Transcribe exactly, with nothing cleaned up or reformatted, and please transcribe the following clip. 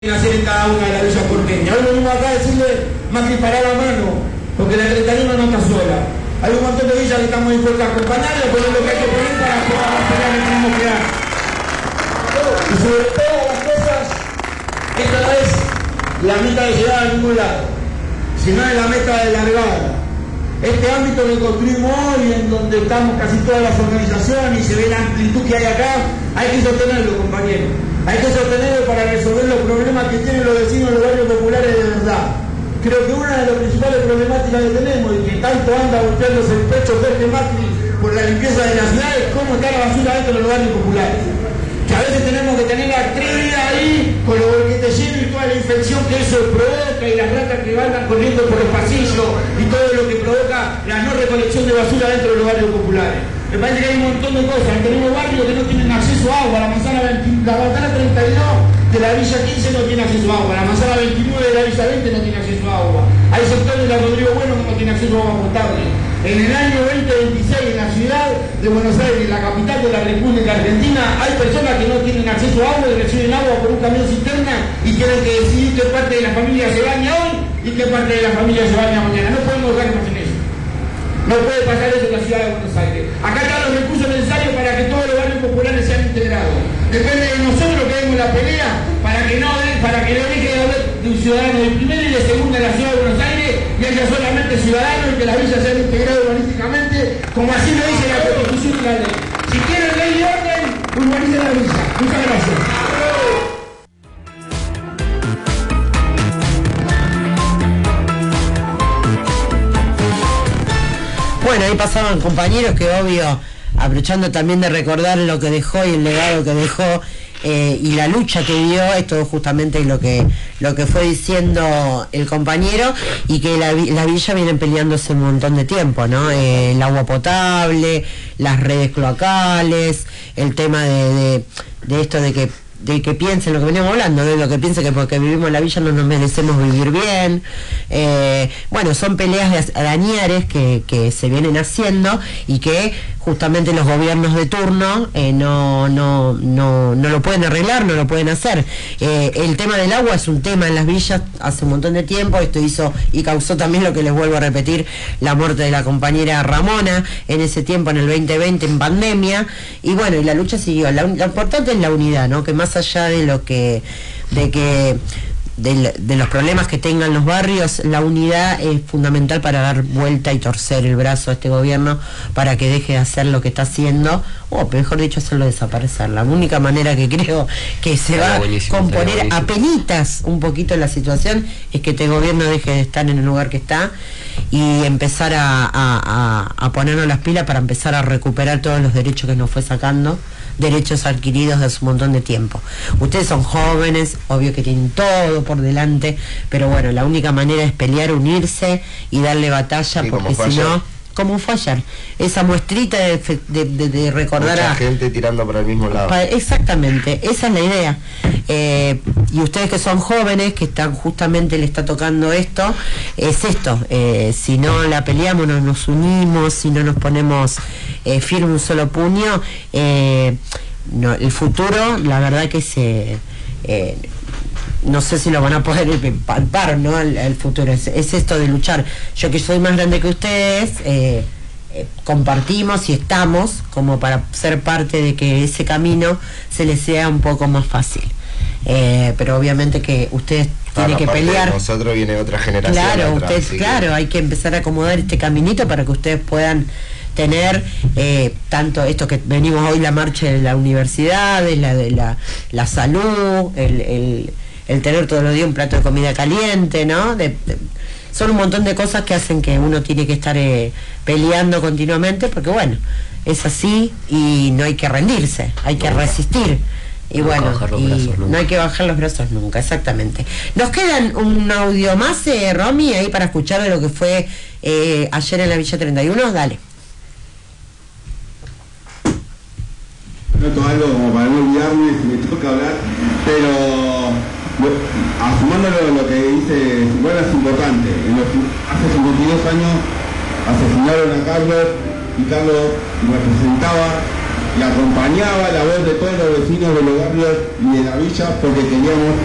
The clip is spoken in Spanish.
hacer en cada una de las villas porteñas. Hoy venimos acá a decirle Macri para la mano, porque la treinta y uno no está sola. Hay un montón de villas que estamos dispuestos a acompañarle, poner lo que hay que poner para poder pelear el mismo que hay. Y sobre todas las cosas, esta no es la meta de llegar a ningún lado, sino es la meta de largada. Este ámbito que construimos hoy, en donde estamos casi todas las organizaciones y se ve la amplitud que hay acá, hay que sostenerlo, compañeros. Hay que sostenerlo para resolver los problemas que tienen los vecinos de los barrios populares de verdad. Creo que una de las principales problemáticas que tenemos y que tanto anda golpeándose el pecho Jorge Macri por la limpieza de la ciudad es cómo está la basura dentro de los barrios populares. Que a veces tenemos que tener la trivia ahí con los bolquetes llenos y toda la infección que eso provoca y las ratas que van corriendo por los pasillos y todo lo que provoca la no recolección de basura dentro de los barrios populares. Me parece que hay un montón de cosas. Tenemos barrios que no tienen acceso a agua. La manzana, veinte, la manzana treinta y dos de la Villa quince no tiene acceso a agua. La manzana veintinueve de la Villa veinte no tiene acceso a agua. Hay sectores de la Rodrigo Bueno que no tienen acceso a agua potable. En el año veinte veintiséis, en la ciudad de Buenos Aires, la capital de la República Argentina, hay personas que no tienen acceso a agua y reciben agua por un camión cisterna y tienen que decidir qué parte de la familia se baña hoy y qué parte de la familia se baña mañana. No podemos dejar más en eso. No puede pasar eso en la ciudad de Buenos Aires. Acá están los recursos necesarios para que todos los barrios populares sean integrados. Depende de nosotros que demos la pelea para que no para que no deje de haber de un ciudadano de primera y de segunda en la ciudad de Buenos Aires y haya solamente ciudadanos y que las villas sean integradas urbanísticamente, como así lo dice la Constitución y la ley. Si quieren ley y orden, urbanicen la villa. Muchas gracias. Bueno, ahí pasaban compañeros que obvio, aprovechando también de recordar lo que dejó y el legado que dejó eh, y la lucha que dio, esto justamente lo que lo que fue diciendo el compañero, y que la, la villa vienen peleándose un montón de tiempo, ¿no? Eh, el agua potable, las redes cloacales, el tema de, de, de esto de que de que piensen lo que veníamos hablando, de lo que piensen que porque vivimos en la villa no nos merecemos vivir bien. Eh, bueno, son peleas arañares que, que se vienen haciendo y que justamente los gobiernos de turno eh, no, no, no, no lo pueden arreglar, no lo pueden hacer. Eh, el tema del agua es un tema en las villas hace un montón de tiempo. Esto hizo y causó también, lo que les vuelvo a repetir, la muerte de la compañera Ramona en ese tiempo, en el veinte veinte, en pandemia. Y bueno, y la lucha siguió. La, lo importante es la unidad, ¿no? Que más allá de lo que de que de, de los problemas que tengan los barrios, la unidad es fundamental para dar vuelta y torcer el brazo a este gobierno para que deje de hacer lo que está haciendo, o mejor dicho, hacerlo desaparecer. La única manera que creo que se va a componer apenitas un poquito la situación es que este gobierno deje de estar en el lugar que está y empezar a, a, a, a ponernos las pilas para empezar a recuperar todos los derechos que nos fue sacando, derechos adquiridos de hace un montón de tiempo. Ustedes son jóvenes, obvio que tienen todo por delante, pero bueno, la única manera es pelear, unirse y darle batalla, porque si no, como fue ayer, esa muestrita de, de, de, de recordar mucha a gente tirando para el mismo lado. Pa, exactamente, esa es la idea. Eh, y ustedes que son jóvenes, que están justamente le está tocando esto, es esto, eh, si no la peleamos, no nos unimos, si no nos ponemos eh, firme un solo puño, eh, no, el futuro, la verdad que se... Eh, no sé si lo van a poder palpar, ¿no? El, el futuro es, es esto de luchar. Yo, que soy más grande que ustedes, eh, eh, compartimos y estamos como para ser parte de que ese camino se les sea un poco más fácil. Eh, pero obviamente que ustedes tienen que pelear. De nosotros viene otra generación. Claro, atrás, ustedes, claro, que... hay que empezar a acomodar este caminito para que ustedes puedan tener eh, tanto esto que venimos hoy, la marcha de la universidad, de la de la, la salud, el, el, el tener todos los días un plato de comida caliente, ¿no? De, de, son un montón de cosas que hacen que uno tiene que estar eh, peleando continuamente, porque bueno, es así y no hay que rendirse, hay que resistir. Y no bueno, y no hay que bajar los brazos nunca, exactamente. Nos quedan un audio más, eh, Romy, ahí para escuchar de lo que fue eh, ayer en la Villa treinta y uno, dale. Noto algo como para no olvidarme si me toca hablar, pero bueno, asumándolo lo que dice, bueno, es importante. En los, hace cincuenta y dos años asesinaron a Carlos y Carlos representaba y acompañaba la voz de todos los vecinos de los barrios y de la villa porque queríamos